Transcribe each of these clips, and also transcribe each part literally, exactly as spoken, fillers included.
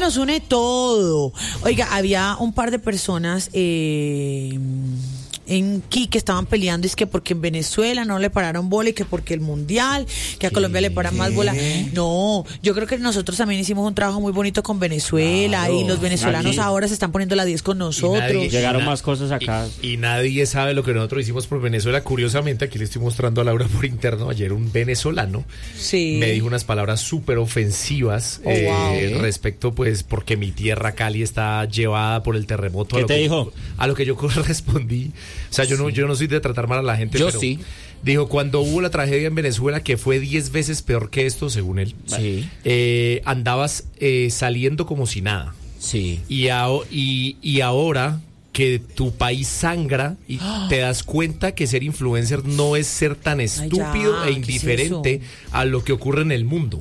nos une todo. Oiga, había un par de personas eh, en Qui que estaban peleando, es que porque en Venezuela no le pararon bola y que porque el mundial, que a Colombia le paran más bola. No, yo creo que nosotros también hicimos un trabajo muy bonito con Venezuela, claro, y los venezolanos aquí ahora se están poniendo la diez con nosotros. Nadie, Llegaron más cosas acá. Y, y nadie sabe lo que nosotros hicimos por Venezuela. Curiosamente, aquí le estoy mostrando a Laura por interno, ayer un venezolano sí. me dijo unas palabras súper ofensivas oh, eh, wow. respecto, pues, porque mi tierra Cali está llevada por el terremoto. ¿Qué a lo te que, dijo? A lo que yo correspondí. O sea, yo no, yo no soy de tratar mal a la gente, yo pero sí. Dijo, cuando hubo la tragedia en Venezuela, que fue diez veces peor que esto, según él, sí. eh, andabas eh, saliendo como si nada. Sí. Y, a, y, y ahora que tu país sangra y ¡oh! Te das cuenta que ser influencer no es ser tan estúpido Ay, ya, e indiferente es a lo que ocurre en el mundo.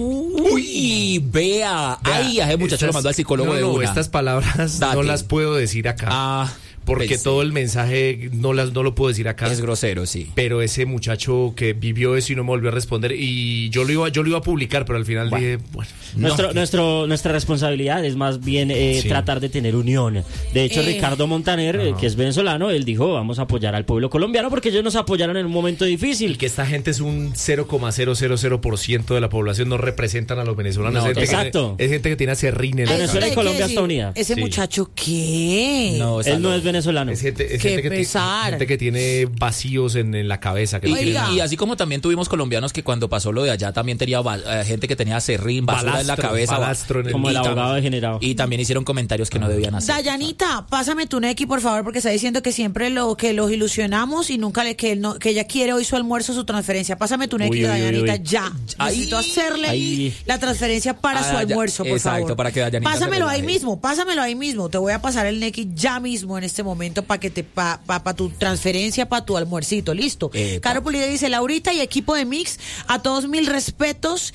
Uy, vea. Ay, ese muchacho estas, lo mandó al psicólogo no, de no, una. Estas palabras Date. no las puedo decir acá. Ah. Porque Pensé. todo el mensaje no las no lo puedo decir acá. Es grosero, sí. Pero ese muchacho que vivió eso y no me volvió a responder, y yo lo iba yo lo iba a publicar, pero al final bueno. dije, bueno. Nuestro, no. nuestro, nuestra responsabilidad es más bien eh, sí. tratar de tener unión. De hecho, eh. Ricardo Montaner, eh, que es venezolano, él dijo, vamos a apoyar al pueblo colombiano porque ellos nos apoyaron en un momento difícil. Y que esta gente es un cero coma cero cero cero por ciento de la población, no representan a los venezolanos. No, es, gente exacto. Que, es gente que tiene acerrín en Venezuela y Colombia decir, está unida. ¿Ese sí. muchacho qué? No, él no es venezolano. Es gente, es Qué gente, que pesar. gente que tiene vacíos en, en la cabeza. Que y, tiene... y así como también tuvimos colombianos que cuando pasó lo de allá también tenía eh, gente que tenía serrín, basura balastro, en la cabeza. Balastro en el como el abogado degenerado. Y también hicieron comentarios que no debían hacer. Dayanita, pásame tu Neki, por favor, porque está diciendo que siempre lo que los ilusionamos y nunca le que, él no, que ella quiere hoy su almuerzo, su transferencia. Pásame tu Neki, Dayanita, uy, uy. ya. Ay, necesito hacerle ay. la transferencia para ah, su almuerzo, ya, por exacto, favor. Para que Dayanita pásamelo ahí mismo, pásamelo ahí mismo. Te voy a pasar el Neki ya mismo en este momento para que te pa, pa, pa tu transferencia, para tu almuercito, listo. Eh, Caro Pulido dice, Laurita y equipo de Mix, a todos mil respetos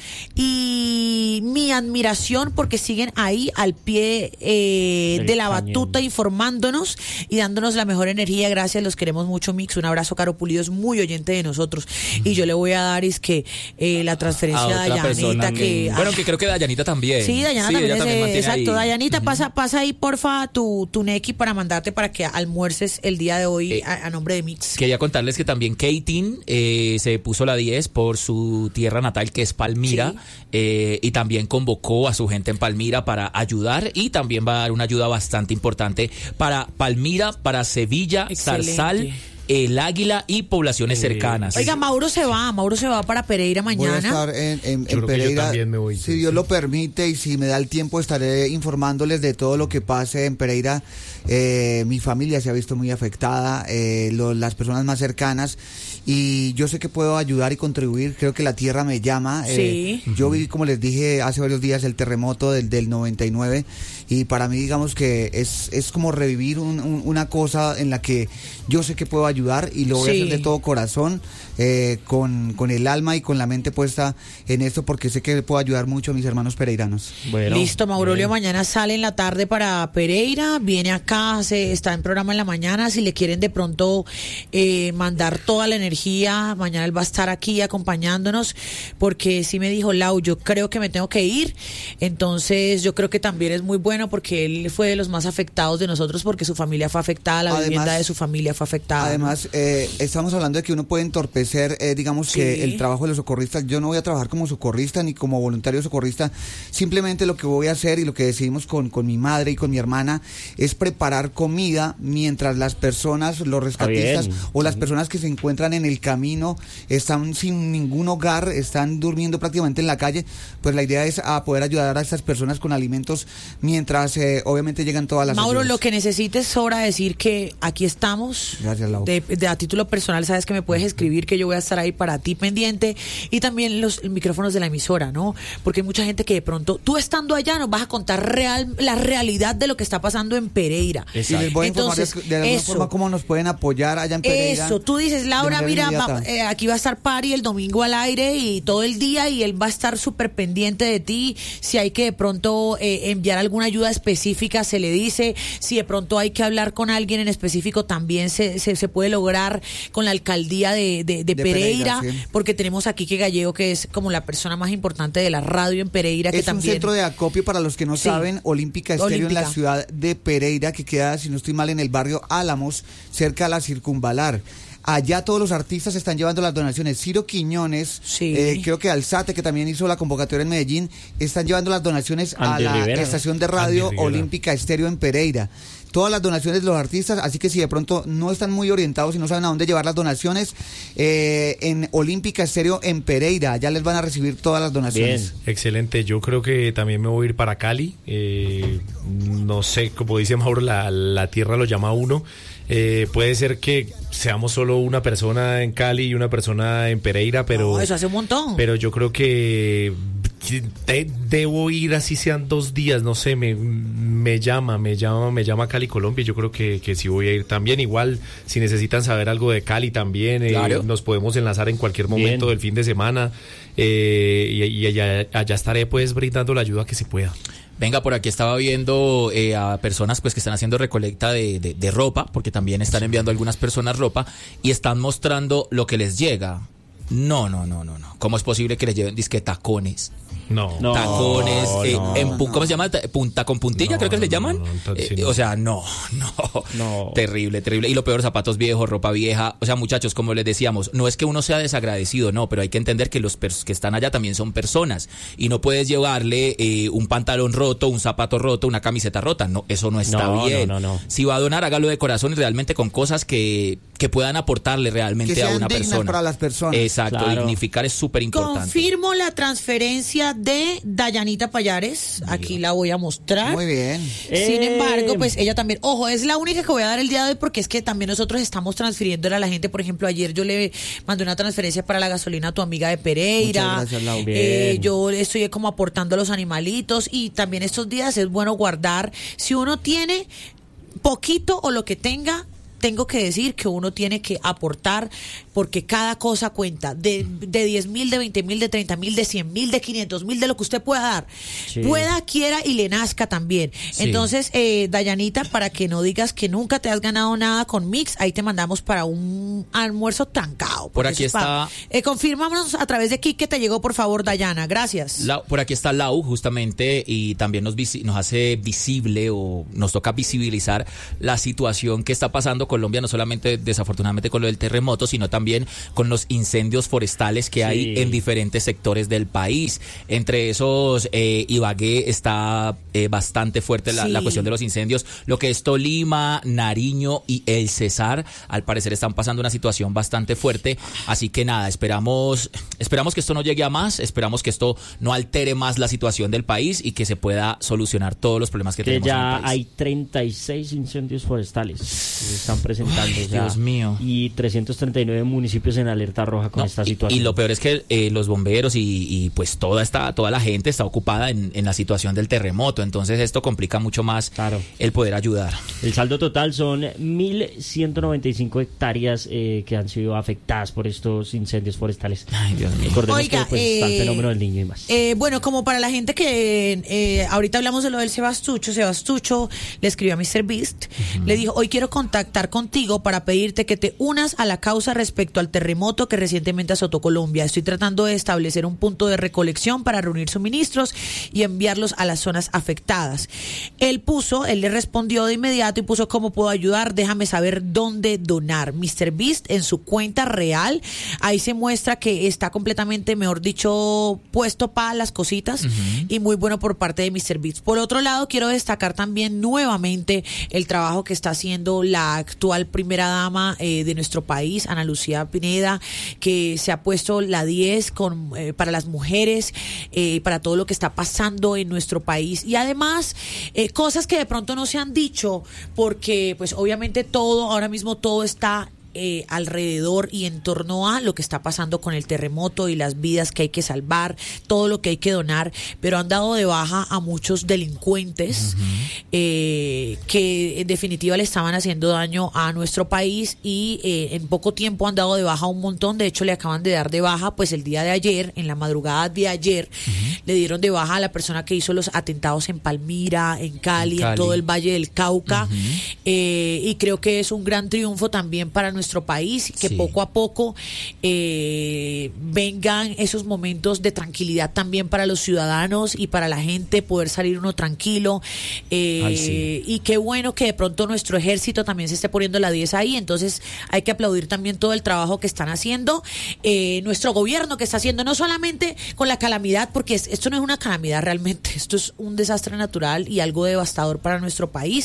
y mi admiración porque siguen ahí al pie eh, de la batuta informándonos y dándonos la mejor energía. Gracias, los queremos mucho, Mix. Un abrazo, Caro Pulido, es muy oyente de nosotros. Mm. Y yo le voy a dar es que eh, la transferencia a Dayanita. Que, bueno, que creo que Dayanita también. Sí, Dayanita sí, también, también es, exacto. Ahí. Dayanita, uh-huh. pasa, pasa ahí, porfa, tu, tu Neki para mandarte para que almuerces el día de hoy eh, a, a nombre de Mix. Quería contarles que también Katin eh, se puso la diez por su tierra natal, que es Palmira, sí. eh, y también convocó a su gente en Palmira para ayudar, y también va a dar una ayuda bastante importante para Palmira, para Sevilla, excelente. Zarzal, El Águila y poblaciones eh, cercanas. Oiga, Mauro se va, Mauro se va para Pereira mañana. Voy a estar en, en, en Pereira. También me voy, si sí, Dios sí. lo permite y si me da el tiempo, estaré informándoles de todo lo que pase en Pereira. Eh, mi familia se ha visto muy afectada, eh, lo, las personas más cercanas, y yo sé que puedo ayudar y contribuir. Creo que la tierra me llama. Sí. Eh, yo vi, como les dije hace varios días, el terremoto del, del noventa y nueve, y para mí, digamos que es, es como revivir un, un, una cosa en la que yo sé que puedo ayudar, y lo voy sí. a hacer de todo corazón, eh, con, con el alma y con la mente puesta en esto, porque sé que puedo ayudar mucho a mis hermanos pereiranos. Bueno, listo, Maurolio, bien. Mañana sale en la tarde para Pereira, viene acá, se, está en programa en la mañana. Si le quieren de pronto eh, mandar toda la energía, mañana él va a estar aquí acompañándonos, porque sí me dijo, Lau, yo creo que me tengo que ir. Entonces yo creo que también es muy bueno, porque él fue de los más afectados de nosotros, porque su familia fue afectada, la además, vivienda de su familia fue afectada. Además, eh, estamos hablando de que uno puede entorpecer, eh, digamos sí. que el trabajo de los socorristas. Yo no voy a trabajar como socorrista ni como voluntario socorrista. Simplemente lo que voy a hacer, y lo que decidimos con, con mi madre y con mi hermana, es preparar comida mientras las personas, los rescatistas o las personas que se encuentran en el camino están sin ningún hogar, están durmiendo prácticamente en la calle. Pues la idea es a poder ayudar a estas personas con alimentos mientras eh, obviamente llegan todas las Mauro, ayudas. lo que necesites, sobra decir que aquí estamos. Gracias, Lau. De, de a título personal, sabes que me puedes escribir, que yo voy a estar ahí para ti pendiente, y también los micrófonos de la emisora, ¿no? Porque hay mucha gente que de pronto, tú estando allá, nos vas a contar real la realidad de lo que está pasando en Pereira. Exacto. Y les voy a informar Entonces, de, de alguna eso, forma cómo nos pueden apoyar allá en Pereira. Eso, tú dices, Laura, mira, mira, inmediata. va, eh, aquí va a estar Pari el domingo al aire y todo el día y él va a estar súper pendiente de ti. Si hay que de pronto eh, enviar alguna ayuda específica, se le dice. Si de pronto hay que hablar con alguien en específico, también se, se, se puede lograr con la alcaldía de, de, de, de Pereira, Pereira sí. Porque tenemos aquí que Gallego, que es como la persona más importante de la radio en Pereira. Es que un también... centro de acopio, para los que no sí. saben, Olímpica Estéreo Olímpica. En la ciudad de Pereira, que queda, si no estoy mal, en el barrio Álamos, cerca a la Circunvalar. Allá todos los artistas están llevando las donaciones. Ciro Quiñones, sí. eh, creo que Alzate, que también hizo la convocatoria en Medellín, están llevando las donaciones Andy a la Rivera. Estación de radio Olímpica Estéreo en Pereira. Todas las donaciones de los artistas, así que si de pronto no están muy orientados y no saben a dónde llevar las donaciones, eh, en Olímpica Estéreo en Pereira, ya les van a recibir todas las donaciones. Bien. Excelente, yo creo que también me voy a ir para Cali, eh, no sé, como dice Mauro, la, la tierra lo llama a uno. Eh, puede ser que seamos solo una persona en Cali y una persona en Pereira, pero... No, eso hace un montón. Pero yo creo que de, debo ir, así sean dos días, no sé, me, me llama, me llama, me llama Cali, Colombia, yo creo que, que sí voy a ir también. Igual, si necesitan saber algo de Cali también, eh, claro. Nos podemos enlazar en cualquier momento Bien. Del fin de semana, eh, y, y allá, allá estaré pues brindando la ayuda que se pueda. Venga, por aquí estaba viendo eh, a personas pues que están haciendo recolecta de, de, de ropa, porque también están enviando a algunas personas ropa y están mostrando lo que les llega. No, no, no, no, no. ¿Cómo es posible que les lleven disque tacones? No. no tacones, no, eh, no, en, no. ¿cómo se llama? Punta con puntilla, no, creo que no, le llaman. No, no, no, eh, sí, no. O sea, no, no, no. Terrible, terrible. Y lo peor, zapatos viejos, ropa vieja. O sea, muchachos, como les decíamos, no es que uno sea desagradecido, no, pero hay que entender que los pers- que están allá también son personas. Y no puedes llevarle eh, un pantalón roto, un zapato roto, una camiseta rota. No, eso no está no, bien. No, no, no. Si va a donar, hágalo de corazón y realmente con cosas que, que puedan aportarle realmente que a una dignas persona. Para las personas. Exacto, claro. Dignificar es súper importante. Confirmo la transferencia de Dayanita Payares. Aquí la voy a mostrar. Muy bien. Sin Eh. embargo, pues ella también, ojo, es la única que voy a dar el día de hoy porque es que también nosotros estamos transfiriéndole a la gente. Por ejemplo, ayer yo le mandé una transferencia para la gasolina a tu amiga de Pereira. Muchas gracias, Lau. Eh, yo estoy como aportando a los animalitos y también estos días es bueno guardar. Si uno tiene poquito o lo que tenga, tengo que decir que uno tiene que aportar porque cada cosa cuenta, de, de diez mil, de veinte mil, de treinta mil, de cien mil, de quinientos mil, de lo que usted pueda dar. Sí. Pueda, quiera y le nazca también. Sí. Entonces, eh, Dayanita, para que no digas que nunca te has ganado nada con Mix, ahí te mandamos para un almuerzo trancado. Por aquí está... Para, eh, confírmanos a través de aquí que te llegó, por favor, Dayana. Gracias. La, por aquí está Lau, justamente, y también nos, visi- nos hace visible o nos toca visibilizar la situación que está pasando Colombia, no solamente desafortunadamente con lo del terremoto, sino también con los incendios forestales que sí. hay en diferentes sectores del país. Entre esos, eh, Ibagué está eh, bastante fuerte la, sí. la cuestión de los incendios. Lo que es Tolima, Nariño y El Cesar, al parecer están pasando una situación bastante fuerte. Así que nada, esperamos, esperamos que esto no llegue a más, esperamos que esto no altere más la situación del país y que se pueda solucionar todos los problemas que, que tenemos en el país. Ya hay treinta y seis incendios forestales que se están presentando. Ay, ya, Dios mío. Y trescientos treinta y nueve municipios en alerta roja con no, esta y, situación. Y lo peor es que eh, los bomberos y, y pues toda esta toda la gente está ocupada en, en la situación del terremoto, entonces esto complica mucho más claro. el poder ayudar. El saldo total son mil ciento noventa y cinco hectáreas eh, que han sido afectadas por estos incendios forestales. Ay, Dios mío. Recordemos Oiga, que pues, eh, está el fenómeno del Niño y más. Eh, bueno, como para la gente que eh, ahorita hablamos de lo del Sebastucho, Sebastucho le escribió a míster Beast, uh-huh. le dijo, hoy quiero contactar contigo para pedirte que te unas a la causa respecto al terremoto que recientemente azotó Colombia. Estoy tratando de establecer un punto de recolección para reunir suministros y enviarlos a las zonas afectadas. Él puso, él le respondió de inmediato y puso cómo puedo ayudar, déjame saber dónde donar. míster Beast en su cuenta real, ahí se muestra que está completamente, mejor dicho, puesto para las cositas uh-huh. y muy bueno por parte de míster Beast. Por otro lado, quiero destacar también nuevamente el trabajo que está haciendo la actual primera dama eh, de nuestro país, Ana Lucía Pineda, que se ha puesto la diez con, eh, para las mujeres, eh, para todo lo que está pasando en nuestro país y además eh, cosas que de pronto no se han dicho porque pues obviamente todo, ahora mismo todo está eh, alrededor y en torno a lo que está pasando con el terremoto y las vidas que hay que salvar, todo lo que hay que donar, pero han dado de baja a muchos delincuentes uh-huh. eh, que en definitiva le estaban haciendo daño a nuestro país y eh, en poco tiempo han dado de baja un montón. De hecho, le acaban de dar de baja, pues el día de ayer, en la madrugada de ayer, uh-huh. le dieron de baja a la persona que hizo los atentados en Palmira, en Cali, en, Cali. en todo el Valle del Cauca, uh-huh. eh, y creo que es un gran triunfo también para nuestro país, que sí. poco a poco eh, vengan esos momentos de tranquilidad también para los ciudadanos y para la gente, poder salir uno tranquilo, eh, Ay, sí. y qué bueno que de pronto nuestro ejército también se esté poniendo la diez ahí, entonces hay que aplaudir también todo el trabajo que están haciendo, eh, nuestro gobierno que está haciendo, no solamente con la calamidad, porque es, esto no es una calamidad realmente, esto es un desastre natural y algo devastador para nuestro país,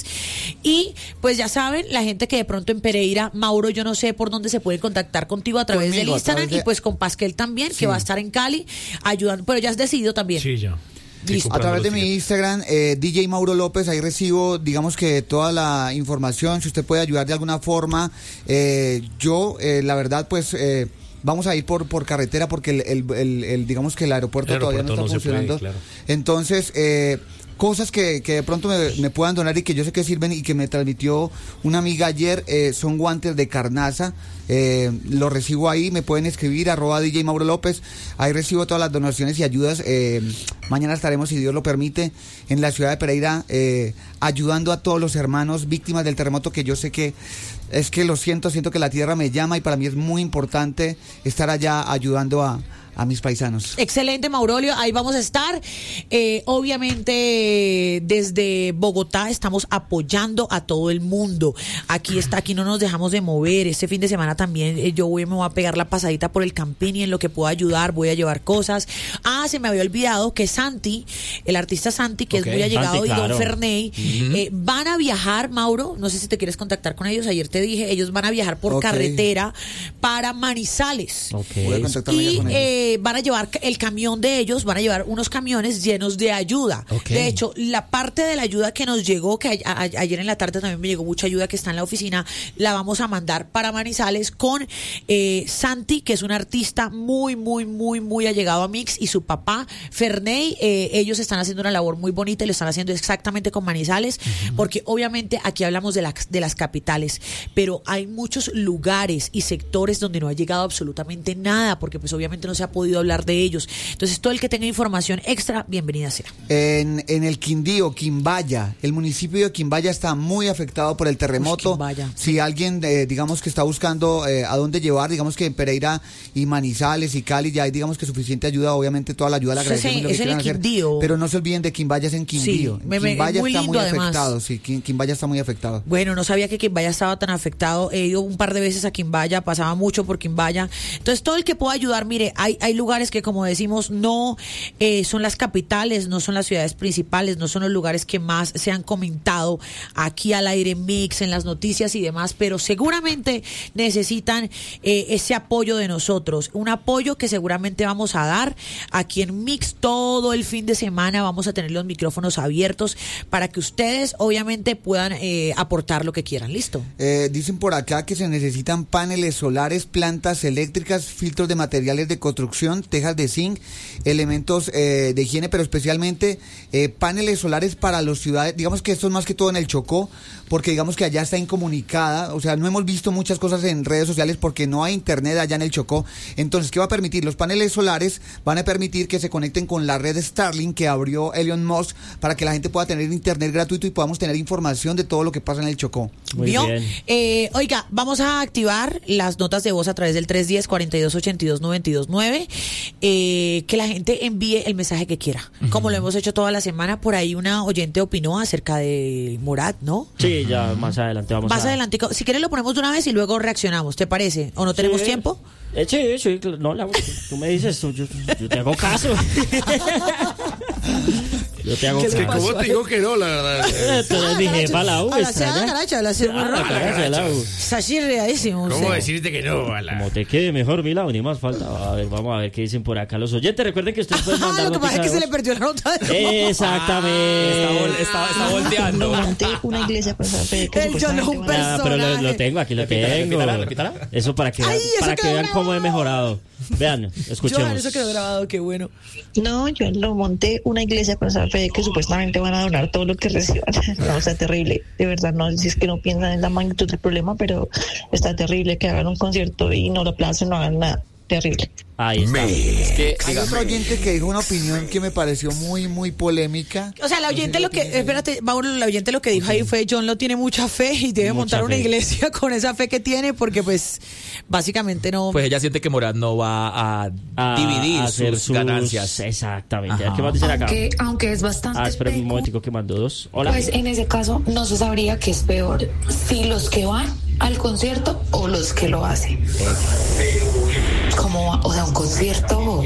y pues ya saben, la gente que de pronto en Pereira, Mauro, yo no sé por dónde se puede contactar contigo a través Conmigo, del Instagram través de... y pues con Pasquel también, sí. que va a estar en Cali ayudando, pero ya has decidido también. Sí, ya. Sí, a través de mi Instagram, eh, D J Mauro López, ahí recibo, digamos que toda la información, si usted puede ayudar de alguna forma. Eh, yo, eh, la verdad, pues... Eh, vamos a ir por por carretera porque el, el, el, el digamos que el aeropuerto, el aeropuerto todavía no está no funcionando. Puede, claro. Entonces, eh, cosas que, que de pronto me, me puedan donar y que yo sé que sirven y que me transmitió una amiga ayer, eh, son guantes de carnaza. Eh, lo recibo ahí, me pueden escribir arroba D J Mauro López, ahí recibo todas las donaciones y ayudas. Eh, mañana estaremos, si Dios lo permite, en la ciudad de Pereira, eh, ayudando a todos los hermanos víctimas del terremoto, que yo sé que es que lo siento, siento que la tierra me llama y para mí es muy importante estar allá ayudando a a mis paisanos. Excelente, Maurolio, ahí vamos a estar. Eh, obviamente desde Bogotá estamos apoyando a todo el mundo. Aquí está, aquí no nos dejamos de mover. Este fin de semana también eh, yo voy, me voy a pegar la pasadita por el Campín y en lo que pueda ayudar voy a llevar cosas. Ah, se me había olvidado que Santi, el artista Santi, que okay. es muy allegado, Santi, claro. y Don Ferney, uh-huh. eh, van a viajar, Mauro, no sé si te quieres contactar con ellos, ayer te dije, ellos van a viajar por okay. carretera para Manizales. Okay. Voy a contactarme y, con ellos. Eh, van a llevar el camión de ellos, van a llevar unos camiones llenos de ayuda. Okay. De hecho, la parte de la ayuda que nos llegó, que a, a, ayer en la tarde también me llegó mucha ayuda que está en la oficina, la vamos a mandar para Manizales con eh, Santi, que es un artista muy, muy, muy, muy allegado a Mix, y su papá, Ferney. Eh, ellos están haciendo una labor muy bonita y lo están haciendo exactamente con Manizales, uh-huh. porque obviamente aquí hablamos de, la, de las capitales, pero hay muchos lugares y sectores donde no ha llegado absolutamente nada, porque pues obviamente no se ha podido hablar de ellos. Entonces, todo el que tenga información extra, bienvenida sea. En, en el Quindío, Quimbaya, el municipio de Quimbaya está muy afectado por el terremoto. Uy, si alguien, eh, digamos que está buscando eh, a dónde llevar, digamos que en Pereira y Manizales y Cali ya hay, digamos que suficiente ayuda, obviamente toda la ayuda la agradecemos. Sí, es en el Quindío. Pero no se olviden de Quimbaya, es en Quindío. Sí, me, Quimbaya muy está lindo, muy además. afectado, sí, Quimbaya está muy afectado. Bueno, no sabía que Quimbaya estaba tan afectado. He ido un par de veces a Quimbaya, pasaba mucho por Quimbaya. Entonces, todo el que pueda ayudar, mire, hay, hay lugares que, como decimos, no eh, son las capitales, no son las ciudades principales, no son los lugares que más se han comentado aquí al aire Mix, en las noticias y demás, pero seguramente necesitan eh, ese apoyo de nosotros, un apoyo que seguramente vamos a dar aquí en Mix todo el fin de semana. Vamos a tener los micrófonos abiertos para que ustedes obviamente puedan eh, aportar lo que quieran. ¿Listo? Eh, dicen por acá que se necesitan paneles solares, plantas eléctricas, filtros de materiales de construcción, tejas de zinc, elementos eh, de higiene, pero especialmente eh, paneles solares para las ciudades. Digamos que esto es más que todo en el Chocó, porque digamos que allá está incomunicada, o sea, no hemos visto muchas cosas en redes sociales porque no hay internet allá en el Chocó. Entonces, ¿qué va a permitir? Los paneles solares van a permitir que se conecten con la red Starlink que abrió Elon Musk para que la gente pueda tener internet gratuito y podamos tener información de todo lo que pasa en el Chocó. Muy ¿Vio? bien. Eh, oiga, vamos a activar las notas de voz a través del tres uno cero, cuatro dos ocho dos, nueve dos nueve, eh, que la gente envíe el mensaje que quiera, uh-huh. como lo hemos hecho toda la semana. Por ahí una oyente opinó acerca de Morat, ¿no? Sí, ya más adelante vamos más a... adelante, si quieres lo ponemos de una vez y luego reaccionamos, ¿te parece? ¿O no tenemos sí. tiempo? Eh, sí, sí, no, la, tú me dices, tú, yo, yo te hago caso. Yo te hago Es que caso. como te digo que no, la verdad. Tú eres mi jefa, la U, A la extraña. caracha, a la muy Ah, la rara. caracha de la U. Está chirreadísimo. ¿Cómo usted. decirte que no, bala? Como te quede mejor, Milao, ni más falta. A ver, vamos a ver qué dicen por acá los oyentes. Recuerden que ustedes pueden Ah, mandar lo que pasa es que noticias se le perdió la nota de voz. de- Exactamente. Está, vol- está- está volteando. Monté una iglesia para saber que El John supuestamente un van a- Ah, pero lo, lo personaje. tengo, aquí lo Repítala, tengo. repítala, repítala. Eso para que, Ay, vean- eso para que quedó vean cómo he grabado. mejorado. Vean, escuchemos. Johan, eso quedó grabado, qué bueno. No, yo lo monté una iglesia para saber que supuestamente van a donar todo lo que reciban. No, o sea, terrible. De verdad, no sé si es que no piensan en la magnitud del problema, pero está terrible que hagan un concierto y no lo aplacen, no hagan nada. Terrible. Ahí está. Es que, Hay dígame. otro oyente que dijo una opinión que me pareció muy, muy polémica. O sea, la oyente lo que, espérate, Mauro, la oyente lo que dijo ahí fue, John lo tiene mucha fe y debe Mucha montar una fe. iglesia con esa fe que tiene porque pues básicamente no... Pues ella siente que Morat no va a, A dividir hacer sus, ganancias. Exactamente. Ajá. ¿Qué más dicen acá? Aunque, aunque es bastante Ah, espera un peco, momentico que mandó dos. Hola. pues en ese caso no se sabría qué es peor, si los que van al concierto o los que lo hacen. Como, o sea, un concierto...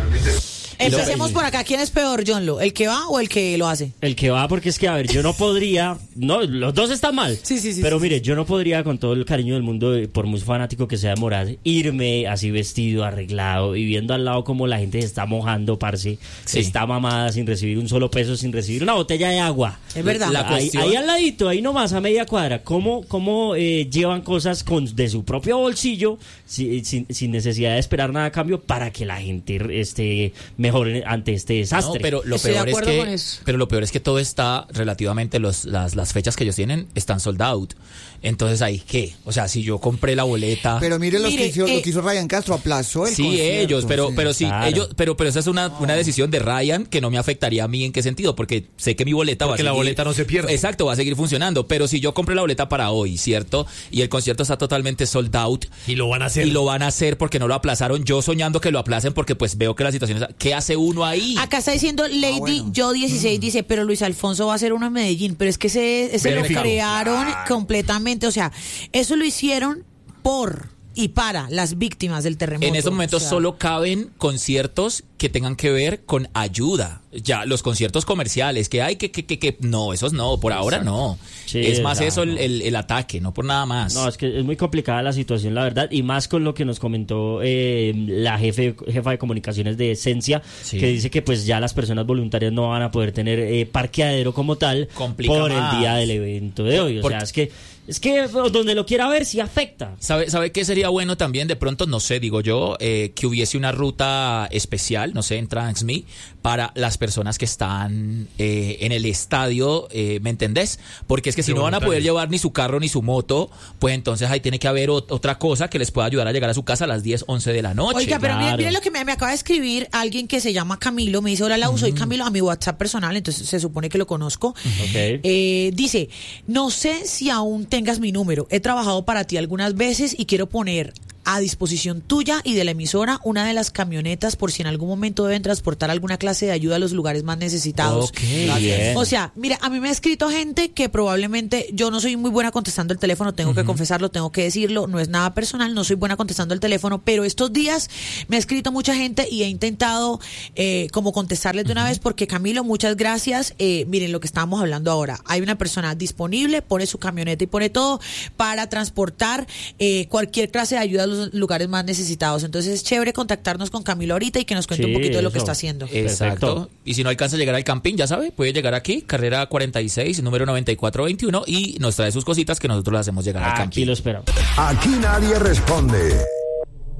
Empecemos por acá, ¿quién es peor, John Lo? ¿El que va o el que lo hace? El que va, porque es que, a ver, yo no podría. No, los dos están mal. Sí, sí, sí, Pero sí, mire, yo no podría, con todo el cariño del mundo, eh, por muy fanático que sea de Morat, irme así vestido, arreglado, y viendo al lado como la gente se está mojando, parce. Sí. Está mamada sin recibir un solo peso, sin recibir una botella de agua. Es verdad. La Ahí, cuestión- ahí al ladito, ahí nomás, a media cuadra. ¿Cómo, cómo eh, llevan cosas con, de su propio bolsillo, si- sin, sin necesidad de esperar nada a cambio, para que la gente esté mejor en- ante este desastre? No, pero lo Estoy de peor es acuerdo con que eso. pero lo peor es que todo está relativamente los las, las fechas que ellos tienen están sold out. Entonces ahí qué, o sea, si yo compré la boleta Pero mire, lo, Mire, que hizo, eh, lo que hizo Ryan Castro, aplazó el Sí, concierto, ellos, pero sí. pero sí, Claro. ellos, pero pero esa es una, una decisión de Ryan que no me afectaría a mí en qué sentido, porque sé que mi boleta Porque va a la seguir, boleta no se pierde. Exacto, va a seguir funcionando, pero si yo compré la boleta para hoy, ¿cierto? Y el concierto está totalmente sold out Y lo van a hacer. y lo van a hacer porque no lo aplazaron, yo soñando que lo aplacen porque pues veo que la situación es, ¿qué hace uno ahí? Acá está diciendo Lady Ah, bueno. Yo dieciséis, dice, pero Luis Alfonso va a hacer uno en Medellín, pero es que ese, ese lo Verificado. crearon completamente, o sea, eso lo hicieron por y para las víctimas del terremoto. En estos momentos O sea, solo caben conciertos que tengan que ver con ayuda. Ya, los conciertos comerciales, que hay que, que, que, que no, esos no, por ahora no. Sí, es más exacto. eso el, el, el ataque, no por nada más. No, es que es muy complicada la situación, la verdad, y más con lo que nos comentó eh, la jefe, jefa de comunicaciones de Esencia, Sí. que dice que pues ya las personas voluntarias no van a poder tener eh, parqueadero como tal Complica por más. el día del evento de hoy. O Por- sea, es que es que donde lo quiera ver sí afecta. ¿Sabe, ¿Sabe qué sería bueno también? De pronto, no sé, digo yo, eh, que hubiese una ruta especial, no sé, en Transmi, para las personas que están eh, en el estadio, eh, ¿me entendés? Porque es que si De no van a poder voluntarios. llevar ni su carro ni su moto, pues entonces ahí tiene que haber ot- otra cosa que les pueda ayudar a llegar a su casa a las diez, once de la noche. Oiga, pero mire, claro. mire lo que me, me acaba de escribir alguien que se llama Camilo, me dice, hola Lau, soy Camilo, a mi WhatsApp personal, entonces se supone que lo conozco. Ok. Eh, dice, no sé si aún tengas mi número, he trabajado para ti algunas veces y quiero poner a disposición tuya y de la emisora una de las camionetas por si en algún momento deben transportar alguna clase de ayuda a los lugares más necesitados. Ok, bien. O sea, mira, a mí me ha escrito gente que probablemente yo no soy muy buena contestando el teléfono, tengo que confesarlo, tengo que decirlo, no es nada personal, no soy buena contestando el teléfono, pero estos días me ha escrito mucha gente y he intentado eh, como contestarles de una vez porque Camilo, muchas gracias. Eh, miren lo que estábamos hablando ahora. Hay una persona disponible, pone su camioneta y pone todo para transportar eh, cualquier clase de ayuda a los lugares más necesitados. Entonces es chévere contactarnos con Camilo ahorita y que nos cuente Sí, un poquito de lo que eso. está haciendo. Exacto. Perfecto. Y si no alcanza a llegar al camping, ya sabe, puede llegar aquí, carrera cuarenta y seis, número noventa y cuatro veintiuno, y nos trae sus cositas que nosotros le hacemos llegar al Aquí camping. lo esperamos. Aquí nadie responde.